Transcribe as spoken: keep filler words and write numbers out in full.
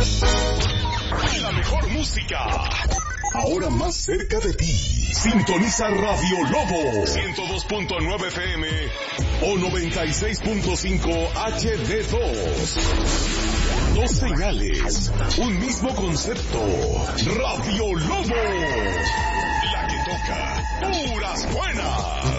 La mejor música. Ahora más cerca de ti. Sintoniza Radio Lobo. ciento dos punto nueve F M o noventa y seis punto cinco H D dos. Dos señales. Un mismo concepto. Radio Lobo. La que toca puras buenas.